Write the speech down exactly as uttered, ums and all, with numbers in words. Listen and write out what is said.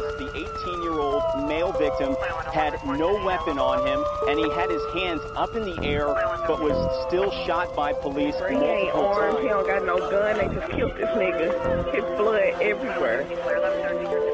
arrest. The eighteen-year-old male victim had no weapon on him, and he had his hands up in the air, but was still shot by police He ain't multiple armed. times. He don't got no gun. They just killed this nigga. His blood everywhere.